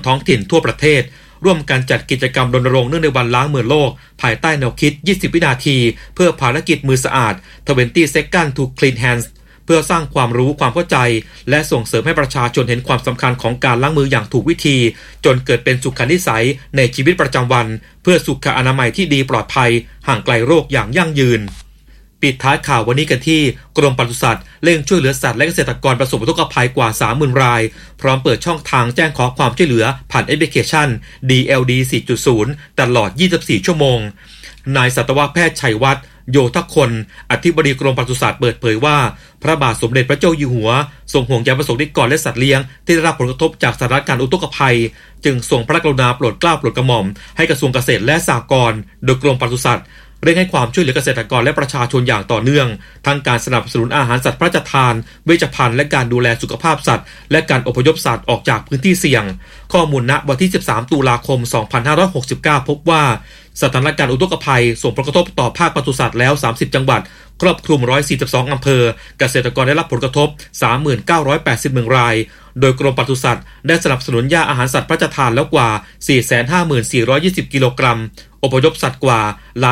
ท้องถิ่นทั่วประเทศร่วมกันจัดกิจกรรมรณรงค์เนื่องในวันล้างมือโลกภายใต้แนวคิด20วินาทีเพื่อภารกิจมือสะอาด20 Seconds to Clean Hands เพื่อสร้างความรู้ความเข้าใจและส่งเสริมให้ประชาชนเห็นความสำคัญของการล้างมืออย่างถูกวิธีจนเกิดเป็นสุขนิสัยในชีวิตประจำวันเพื่อสุขอนามัยที่ดีปลอดภัยห่างไกลโรคอย่างยั่งยืนปิดท้ายข่าววันนี้กันที่กรมปศุสัตว์เร่งช่วยเหลือสัตว์และเกษตรกรประสบอุทกภัยกว่า 30,000 รายพร้อมเปิดช่องทางแจ้งขอความช่วยเหลือผ่านแอปพลิเคชัน DLD 4.0 ตลอด 24 ชั่วโมงนายสัตวแพทย์ชัยวัฒน์โยธคนอธิบดีกรมปศุสัตว์เปิดเผยว่าพระบาทสมเด็จพระเจ้าอยู่หัวทรงห่วงใยประสบนิกรและสัตว์เลี้ยงที่ได้รับผลกระทบจากสถานการณ์อุทกภัยจึงทรงพระกรุณาโปรดเกล้าโปรดกระหม่อมให้กระทรวงเกษตรและสหกรณ์โดยกรมปศุสัตว์เร่งให้ความช่วยเหลือเกษตรกรและประชาชนอย่างต่อเนื่องทั้งการสนับสนุนอาหารสัตว์พระราชทานเวชภัณฑ์และการดูแลสุขภาพสัตว์และการอพยพสัตว์ออกจากพื้นที่เสี่ยงข้อมูลณวันที่13ตุลาคม2569พบว่าสถานการณ์อุทกภัยส่งผลกระทบต่อภาคปศุสัตว์แล้ว30จังหวัดครอบคลุม142อำเภอเกษตรกรได้รับผลกระทบ 3981 รายโดยกรมปศุสัตว์ได้สนับสนุนยาอาหารสัตว์พระราชทานแล้วกว่า 454,420 กิโลกรัมอพยพสัตว์กว่า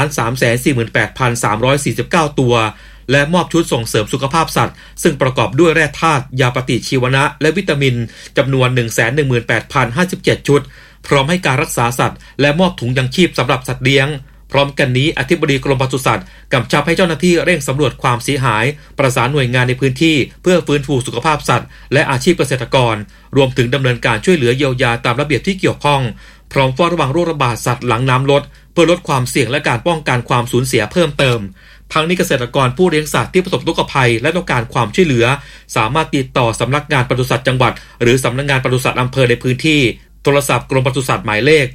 1,348,349 ตัวและมอบชุดส่งเสริมสุขภาพสัตว์ซึ่งประกอบด้วยแร่ธาตุยาปฏิชีวนะและวิตามินจำนวน 118,057 ชุดพร้อมให้การรักษาสัตว์และมอบถุงยังชีพสำหรับสัตว์เลี้ยงพร้อมกันนี้อธิบดีกรมปศุสัตว์กำชับให้เจ้าหน้าที่เร่งสำรวจความเสียหายประสานหน่วยงานในพื้นที่เพื่อฟื้นฟูสุขภาพสัตว์และอาชีพเกษตรกรรวมถึงดำเนินการช่วยเหลือเยียวยาตามระเบียบที่เกี่ยวข้องพร้อมเฝ้าระวังโรคระบาดสัตว์หลังน้ำลดเพื่อลดความเสี่ยงและการป้องกันความสูญเสียเพิ่มเติมทั้งนี้เกษตรกรผู้เลี้ยงสัตว์ที่ประสบอุทกภัยและต้องการความช่วยเหลือสามารถติดต่อสำนักงานปศุสัตว์จังหวัดหรือสำนักงานปศุสัตว์อำเภอในพื้นที่โทรศัพท์กรมปศุสัตว์หมายเลข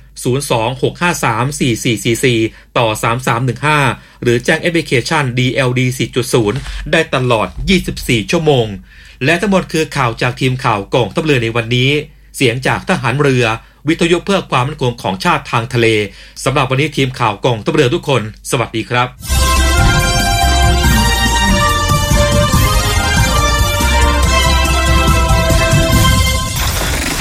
026534444 ต่อ 3315 หรือแจ้งแอปพลิเคชัน DLD 4.0 ได้ตลอด 24 ชั่วโมงและทั้งหมดคือข่าวจากทีมข่าวกองทัพเรือในวันนี้เสียงจากทหารเรือวิทยุเพื่อความมั่นคงของชาติทางทะเลสำหรับวันนี้ทีมข่าวกองทัพเรือทุกคนสวัสดีครับ